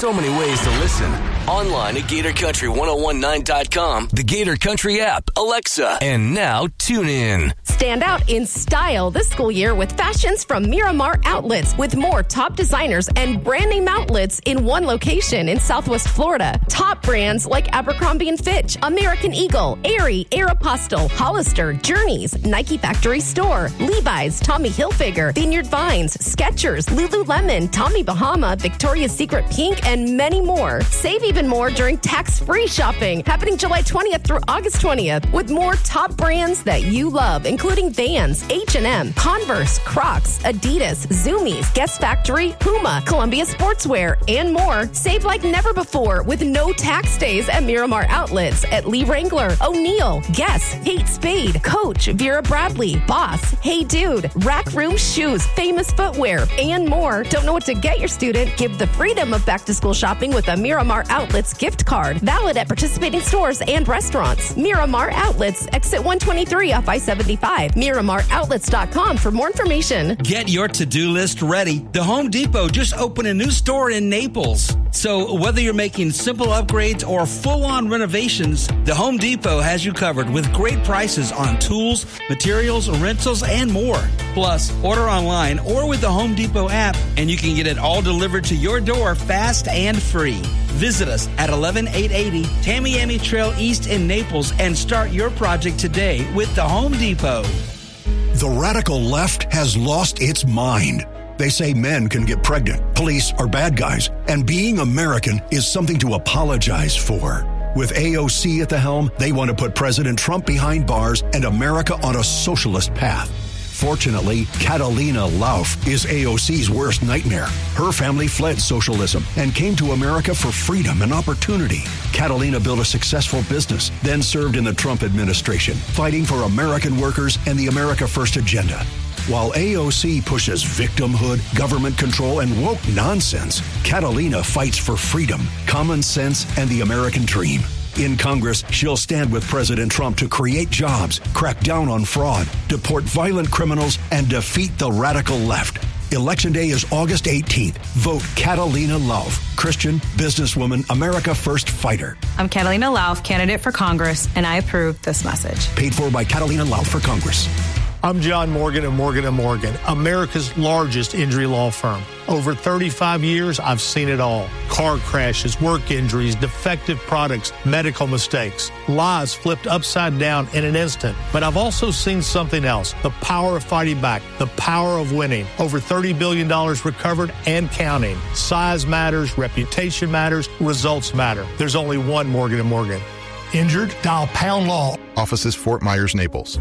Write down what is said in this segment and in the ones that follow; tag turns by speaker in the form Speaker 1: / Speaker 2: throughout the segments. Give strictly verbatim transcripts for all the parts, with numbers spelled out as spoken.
Speaker 1: so many ways to listen. Online at Gator Country ten nineteen dot com, the Gator Country app, Alexa, and now tune in.
Speaker 2: Stand out in style this school year with fashions from Miramar Outlets, with more top designers and brand name outlets in one location in Southwest Florida. Top brands like Abercrombie and Fitch, American Eagle, Aerie, Aeropostale, Hollister, Journeys, Nike Factory Store, Levi's, Tommy Hilfiger, Vineyard Vines, Skechers, Lululemon, Tommy Bahama, Victoria's Secret Pink, and many more. Save even more during tax-free shopping, happening July twentieth through August twentieth, with more top brands that you love, including Vans, H and M, Converse, Crocs, Adidas, Zoomies, Guess Factory, Puma, Columbia Sportswear, and more. Save like never before with no tax days at Miramar Outlets at Lee Wrangler, O'Neill, Guess, Kate Spade, Coach, Vera Bradley, Boss, Hey Dude, Rack Room Shoes, Famous Footwear, and more. Don't know what to get your student? Give the freedom of back-to-school shopping with a Miramar Outlets gift card, valid at participating stores and restaurants. Miramar Outlets, exit one twenty-three off I seventy-five. Miramar Outlets dot com for more information.
Speaker 3: Get your to-do list ready. The Home Depot just opened a new store in Naples. So whether you're making simple upgrades or full-on renovations, the Home Depot has you covered with great prices on tools, materials, rentals, and more. Plus, order online or with the Home Depot app, and you can get it all delivered to your door fast and free. Visit us at eleven eight eighty Tamiami Trail East in Naples and start your project today with the Home Depot.
Speaker 4: The radical left has lost its mind. They say men can get pregnant, police are bad guys, and being American is something to apologize for. With A O C at the helm, they want to put President Trump behind bars and America on a socialist path. Fortunately, Catalina Lauf is A O C's worst nightmare. Her family fled socialism and came to America for freedom and opportunity. Catalina built a successful business, then served in the Trump administration, fighting for American workers and the America First agenda. While A O C pushes victimhood, government control, and woke nonsense, Catalina fights for freedom, common sense, and the American dream. In Congress, she'll stand with President Trump to create jobs, crack down on fraud, deport violent criminals, and defeat the radical left. Election Day is August eighteenth. Vote Catalina Lauf, Christian, businesswoman, America First fighter.
Speaker 5: I'm Catalina Lauf, candidate for Congress, and I approve this message.
Speaker 4: Paid for by Catalina Lauf for Congress.
Speaker 6: I'm John Morgan of Morgan and Morgan, America's largest injury law firm. Over thirty-five years, I've seen it all. Car crashes, work injuries, defective products, medical mistakes, lives flipped upside down in an instant. But I've also seen something else, the power of fighting back, the power of winning. Over thirty billion dollars recovered and counting. Size matters, reputation matters, results matter. There's only one Morgan and Morgan. Injured? Dial Pound Law.
Speaker 7: Offices Fort Myers, Naples.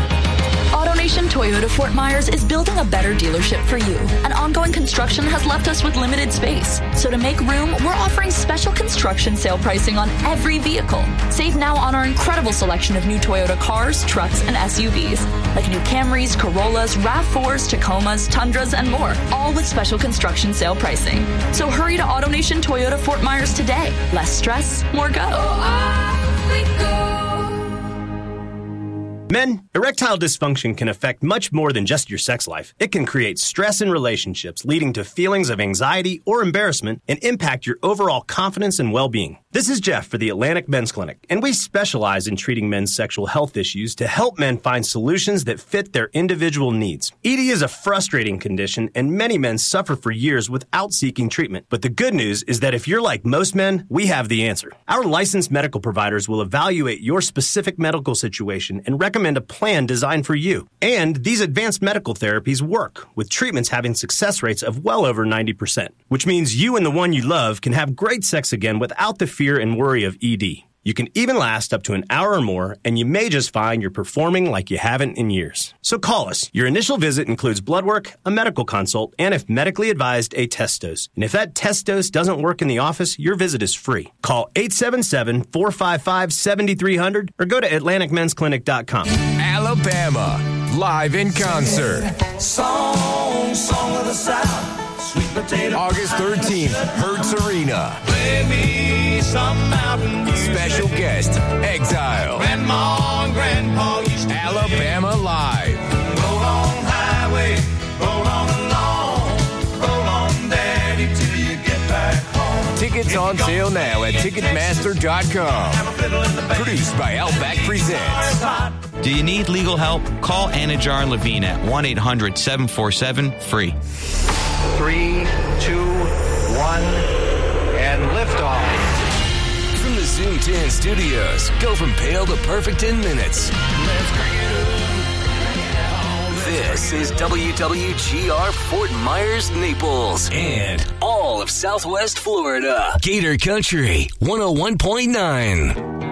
Speaker 8: AutoNation Toyota Fort Myers is building a better dealership for you. And ongoing construction has left us with limited space. So to make room, we're offering special construction sale pricing on every vehicle. Save now on our incredible selection of new Toyota cars, trucks, and S U Vs, like new Camrys, Corollas, RAV fours, Tacomas, Tundras, and more, all with special construction sale pricing. So hurry to AutoNation Toyota Fort Myers today. Less stress, more go. Oh, I go.
Speaker 9: Men, erectile dysfunction can affect much more than just your sex life. It can create stress in relationships, leading to feelings of anxiety or embarrassment, and impact your overall confidence and well-being. This is Jeff for the Atlantic Men's Clinic, and we specialize in treating men's sexual health issues to help men find solutions that fit their individual needs. E D is a frustrating condition, and many men suffer for years without seeking treatment. But the good news is that if you're like most men, we have the answer. Our licensed medical providers will evaluate your specific medical situation and recommend a plan designed for you. And these advanced medical therapies work, with treatments having success rates of well over ninety percent, which means you and the one you love can have great sex again without the fear and worry of E D. You can even last up to an hour or more, and you may just find you're performing like you haven't in years. So call us. Your initial visit includes blood work, a medical consult, and if medically advised, a test dose. And if that test dose doesn't work in the office, your visit is free. Call eight seven seven, four five five, seven three zero zero or go to atlantic men's clinic dot com.
Speaker 1: Alabama, live in concert.
Speaker 10: Song, song of the South, sweet potato.
Speaker 1: August thirteenth, Hertz Arena.
Speaker 10: Play me some mountain music.
Speaker 1: Special guest, Exile.
Speaker 10: Grandma and Grandpa used to
Speaker 1: Alabama Live.
Speaker 10: Roll on highway, roll on along, roll on daddy till you get back home.
Speaker 1: Tickets
Speaker 11: Tickets on sale now at Ticketmaster dot com. Produced by Outback Presents.
Speaker 12: Do you need legal help? Call Anajar and Levine at one eight hundred seven four seven free.
Speaker 13: Three, two, one, and liftoff.
Speaker 1: From the Zoom ten studios, go from pale to perfect in minutes. This is W W G R Fort Myers, Naples, and all of Southwest Florida. Gator Country one oh one point nine.